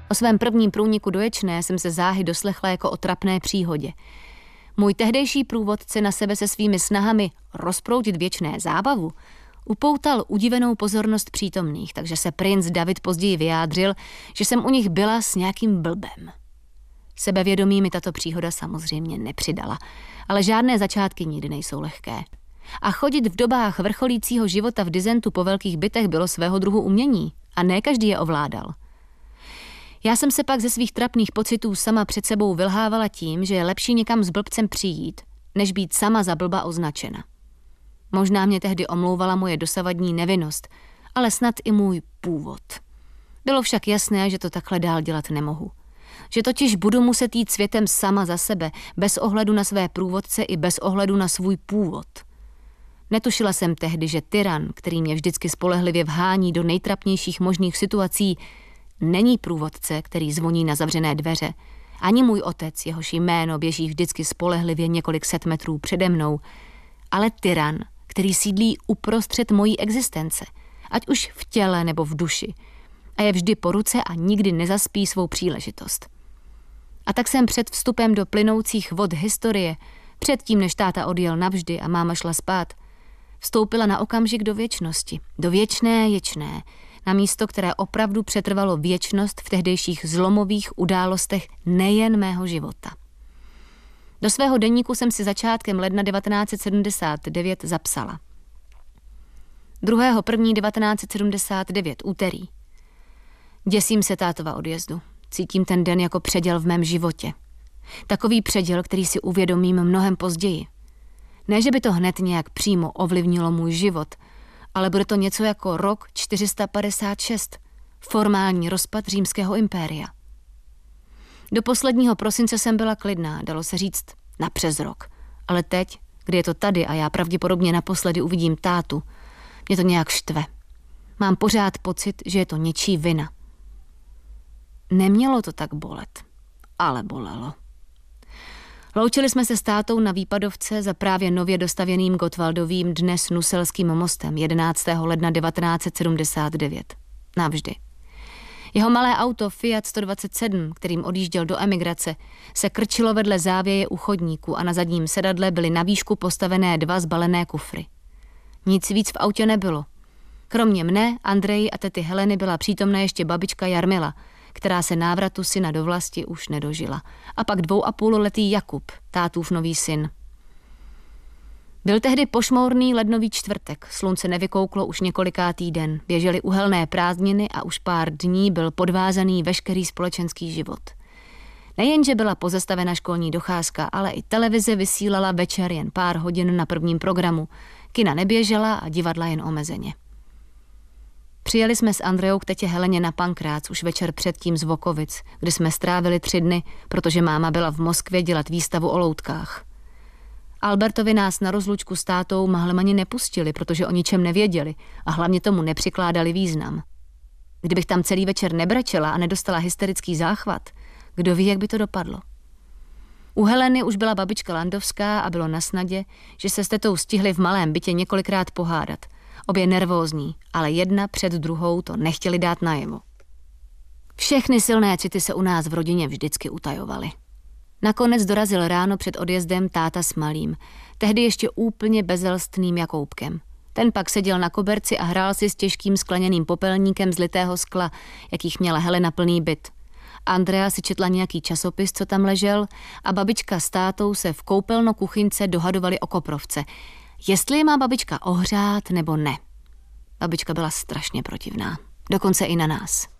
O svém prvním průniku do Ječné jsem se záhy doslechla jako o trapné příhodě. Můj tehdejší průvodce na sebe se svými snahami rozproudit věčné zábavu upoutal udivenou pozornost přítomných, takže se princ David později vyjádřil, že jsem u nich byla s nějakým blbem. Sebevědomí mi tato příhoda samozřejmě nepřidala, ale žádné začátky nikdy nejsou lehké. A chodit v dobách vrcholícího života v dizentu po velkých bytech bylo svého druhu umění a ne každý je ovládal. Já jsem se pak ze svých trapných pocitů sama před sebou vylhávala tím, že je lepší někam s blbcem přijít, než být sama za blba označena. Možná mě tehdy omlouvala moje dosavadní nevinnost, ale snad i můj původ. Bylo však jasné, že to takhle dál dělat nemohu. Že totiž budu muset jít světem sama za sebe, bez ohledu na své průvodce i bez ohledu na svůj původ. Netušila jsem tehdy, že tyran, který mě vždycky spolehlivě vhání do nejtrapnějších možných situací, není průvodce, který zvoní na zavřené dveře, ani můj otec, jehož jméno běží vždycky spolehlivě několik set metrů přede mnou, ale tyran, který sídlí uprostřed mojí existence, ať už v těle nebo v duši, a je vždy po ruce a nikdy nezaspí svou příležitost. A tak jsem před vstupem do plynoucích vod historie, předtím, než táta odjel navždy a máma šla spát, vstoupila na okamžik do věčnosti, do věčné Ječné, na místo, které opravdu přetrvalo věčnost v tehdejších zlomových událostech nejen mého života. Do svého deníku jsem si začátkem ledna 1979 zapsala. 2.1.1979, úterý. Děsím se tátova odjezdu. Cítím ten den jako předěl v mém životě. Takový předěl, který si uvědomím mnohem později. Ne, že by to hned nějak přímo ovlivnilo můj život, ale bude to něco jako rok 456, formální rozpad římského impéria. Do posledního prosince jsem byla klidná, dalo se říct na přes rok. Ale teď, kdy je to tady a já pravděpodobně naposledy uvidím tátu, mě to nějak štve. Mám pořád pocit, že je to něčí vina. Nemělo to tak bolet, ale bolelo. Loučili jsme se s tátou na výpadovce za právě nově dostavěným Gottwaldovým dnes Nuselským mostem 11. ledna 1979. Navždy. Jeho malé auto Fiat 127, kterým odjížděl do emigrace, se krčilo vedle závěje u chodníku a na zadním sedadle byly na výšku postavené 2 zbalené kufry. Nic víc v autě nebylo. Kromě mne, Andreji a tety Heleny byla přítomna ještě babička Jarmila, která se návratu syna do vlasti už nedožila. A pak 2,5letý Jakub, tátův nový syn. Byl tehdy pošmourný lednový čtvrtek, slunce nevykouklo už několikátý den, běžely uhelné prázdniny a už pár dní byl podvázaný veškerý společenský život. Nejenže byla pozastavena školní docházka, ale i televize vysílala večer jen pár hodin na prvním programu, kina neběžela a divadla jen omezeně. Přijeli jsme s Andreou k tetě Heleně na Pankrác už večer předtím z Vokovic, kde jsme strávili 3 dny, protože máma byla v Moskvě dělat výstavu o loutkách. Albertovi nás na rozlučku s tátou mahlemani nepustili, protože o ničem nevěděli a hlavně tomu nepřikládali význam. Kdybych tam celý večer nebrečela a nedostala hysterický záchvat, kdo ví, jak by to dopadlo. U Heleny už byla babička Landovská a bylo na snadě, že se s tetou stihli v malém bytě několikrát pohádat. Obě nervózní, ale jedna před druhou to nechtěli dát najevo. Všechny silné city se u nás v rodině vždycky utajovaly. Nakonec dorazil ráno před odjezdem táta s malým, tehdy ještě úplně bezelstným Jakoubkem. Ten pak seděl na koberci a hrál si s těžkým skleněným popelníkem z litého skla, jakých měla Helena plný byt. Andrea si četla nějaký časopis, co tam ležel, a babička s tátou se v koupelno-kuchyňce dohadovali o koprovce, jestli je má babička ohřát nebo ne. Babička byla strašně protivná, dokonce i na nás.